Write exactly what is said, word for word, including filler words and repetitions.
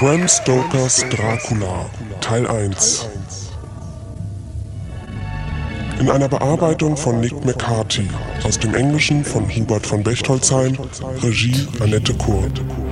Bram Stokers Dracula, Teil eins. In einer Bearbeitung von Nick McCarthy, aus dem Englischen von Hubert von Bechtolzheim, Regie Annette Kurth.